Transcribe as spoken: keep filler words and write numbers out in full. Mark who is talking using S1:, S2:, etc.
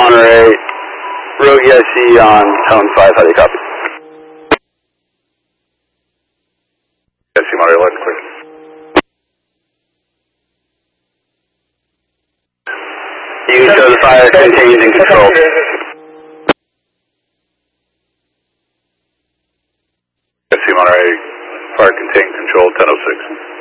S1: Monterey, Rogue E I C on tone five, how do you copy?
S2: E I C Monterey, loud and clear.
S1: You can show the fire contained and controlled.
S2: E I C Monterey, fire contained, controlled, ten oh six.